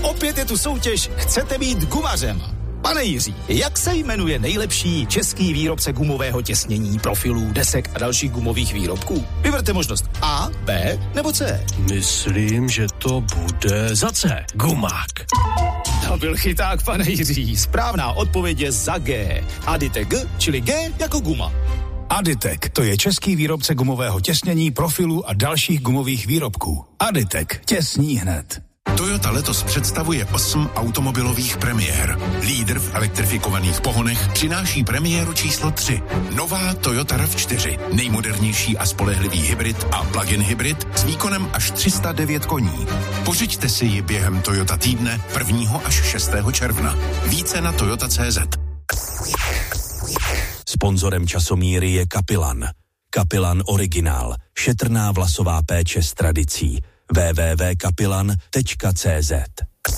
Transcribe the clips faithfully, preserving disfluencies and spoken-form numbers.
Opět je tu soutěž Chcete být gumařem. Pane Jiří, jak se jmenuje nejlepší český výrobce gumového těsnění, profilů, desek a dalších gumových výrobků? Vyberte možnost A, B nebo C. Myslím, že to bude za C. Gumák. To byl chyták, pane Jiří. Správná odpověď je za G. Aditek G, čili G jako guma. Aditek, to je český výrobce gumového těsnění, profilů a dalších gumových výrobků. Aditek, těsní hned. Toyota letos představuje osm automobilových premiér. Lídr v elektrifikovaných pohonech přináší premiéru číslo tři. Nová Toyota RAV čtyři. Nejmodernější a spolehlivý hybrid a plug-in hybrid s výkonem až tři sta devět koní. Pořiďte si ji během Toyota týdne prvního až šestého června. Více na toyota tečka cé zet. Sponzorem časomíry je Kapilan. Kapilan Originál. Šetrná vlasová péče s tradicí. w w w tečka kapilan tečka cé zet.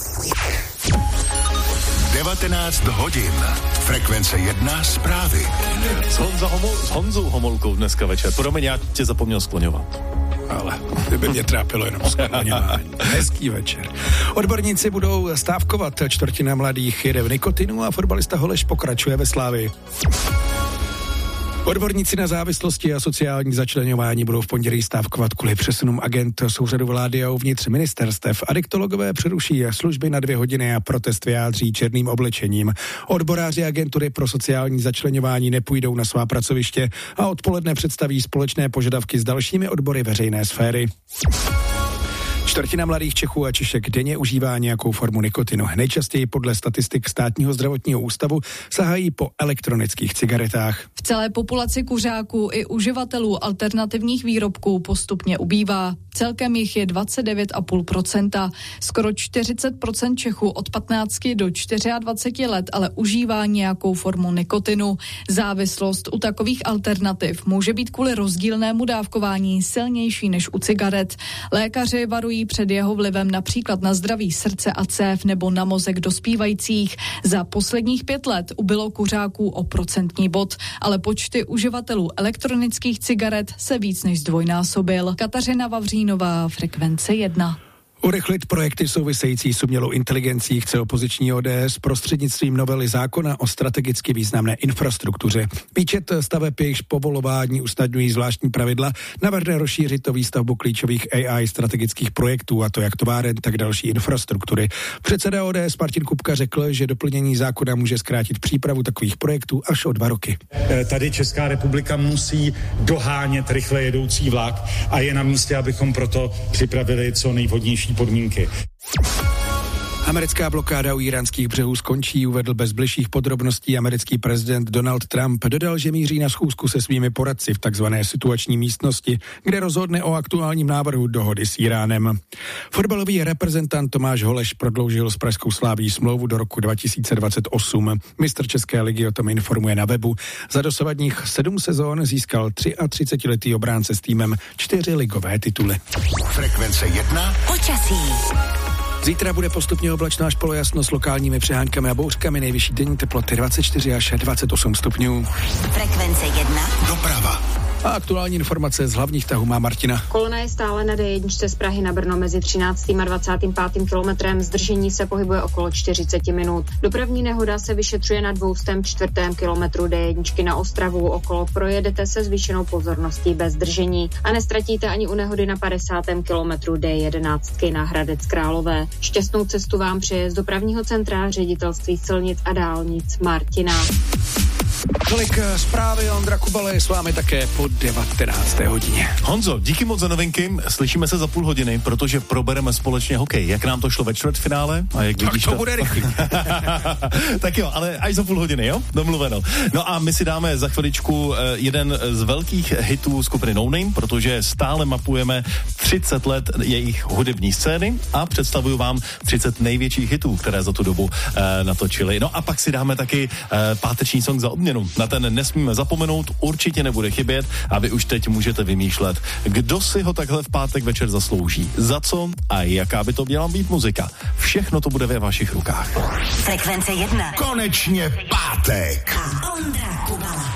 devatenáct hodin. Frekvence jedna zprávy. S, Honza Homol, s Honzou Homolkou dneska večer. Promiň, já tě zapomněl skloňovat. Ale kdyby mě trápilo jenom skloňování. Hezký večer. Odborníci budou stávkovat, čtvrtina mladých jede v nikotinu a fotbalista Holeš pokračuje ve Slávii. Odborníci na závislosti a sociální začleňování budou v pondělí stávkovat kvůli přesunům agent souřadu vlády a uvnitř ministerstev. Adiktologové přeruší služby na dvě hodiny a protest vyjádří černým oblečením. Odboráři agentury pro sociální začleňování nepůjdou na svá pracoviště a odpoledne představí společné požadavky s dalšími odbory veřejné sféry. Čtvrtina mladých Čechů a Češek denně užívá nějakou formu nikotinu. Nejčastěji podle statistik Státního zdravotního ústavu sahají po elektronických cigaretách. V celé populaci kuřáků i uživatelů alternativních výrobků postupně ubývá. Celkem jich je dvacet devět celá pět procenta. Skoro čtyřicet procent Čechů od patnácti do dvaceti čtyř let ale užívá nějakou formu nikotinu. Závislost u takových alternativ může být kvůli rozdílnému dávkování silnější než u cigaret. Lékaři varují před jeho vlivem například na zdraví srdce a cév nebo na mozek dospívajících. Za posledních pět let ubylo kuřáků o procentní bod, ale počty uživatelů elektronických cigaret se víc než zdvojnásobil. Kateřina Vavřínová, Frekvence jedna. Urychlit projekty související s umělou inteligencí chce opoziční O D S prostřednictvím novely zákona o strategicky významné infrastruktuře. Výčet staveb, jejichž povolování usnadňují zvláštní pravidla, navrhne rozšířit o výstavbu klíčových A I strategických projektů, a to jak továren, tak další infrastruktury. Předseda O D S Martin Kupka řekl, že doplnění zákona může zkrátit přípravu takových projektů až o dva roky. Tady Česká republika musí dohánět rychle jedoucí vlak a je na místě, abychom proto připravili co nejvhodnější podmínky. Americká blokáda u íránských břehů skončí, uvedl bez bližších podrobností americký prezident Donald Trump. Dodal, že míří na schůzku se svými poradci v takzvané situační místnosti, kde rozhodne o aktuálním návrhu dohody s Iránem. Fotbalový reprezentant Tomáš Holeš prodloužil s pražskou Slavií smlouvu do roku dva tisíce dvacet osm. Mistr České ligy o tom informuje na webu. Za dosavadních sedm sezón získal třicetiletý obránce s týmem čtyři ligové tituly. Frekvence jedna. Počasí. Zítra bude postupně oblačno až polojasno s lokálními přehánkami a bouřkami, nejvyšší denní teploty dvacet čtyři až dvacet osm stupňů. Frekvence jedna. Doprava. A aktuální informace z hlavních tahů má Martina. Kolona je stále na D jedna z Prahy na Brno mezi třináctým a dvacátým pátým kilometrem. Zdržení se pohybuje okolo čtyřicet minut. Dopravní nehoda se vyšetřuje na dvoustém čtvrtém kilometru D jedna na Ostravu. Okolo projedete se zvýšenou pozorností bez zdržení a nestratíte ani u nehody na padesátém kilometru D jedenáct na Hradec Králové. Šťastnou cestu vám přeje z dopravního centra Ředitelství silnic a dálnic Martina. Tolik zprávy, Ondra Kubala je s vámi také po devatenácté hodině. Honzo, díky moc za novinky, slyšíme se za půl hodiny, protože probereme společně hokej. Jak nám to šlo ve čtvrtfinále? A jak tak vidíš to, to bude rychlý. Tak jo, ale až za půl hodiny, jo? Domluveno. No a my si dáme za chviličku jeden z velkých hitů skupiny No Name, protože stále mapujeme třicet let jejich hudební scény a představuju vám třicet největších hitů, které za tu dobu eh, natočili. No a pak si dáme taky eh, páteční song za odměnu. Na ten nesmíme zapomenout, určitě nebude chybět a vy už teď můžete vymýšlet, kdo si ho takhle v pátek večer zaslouží, za co a jaká by to měla být muzika. Všechno to bude ve vašich rukách. Frekvence jedna. Konečně pátek. A Ondra Kubala.